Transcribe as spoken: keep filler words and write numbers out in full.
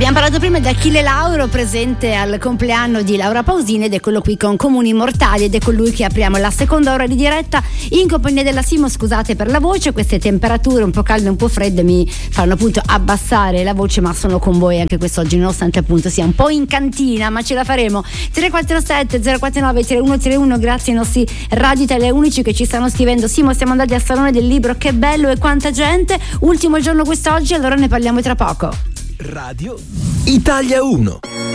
Abbiamo parlato prima di Achille Lauro, presente al compleanno di Laura Pausini, ed è quello qui con Comuni Mortali, ed è con lui che apriamo la seconda ora di diretta in compagnia della Simo. Scusate per la voce, queste temperature un po' calde e un po' fredde mi fanno appunto abbassare la voce, ma sono con voi anche quest'oggi, nonostante appunto sia un po' in cantina, ma ce la faremo. Tre quattro sette zero quattro nove tre uno tre uno, grazie ai nostri Radio Italia Unici che ci stanno scrivendo: Simo, siamo andati al Salone del Libro, che bello e quanta gente, ultimo giorno quest'oggi, allora ne parliamo tra poco. Radio Italia uno.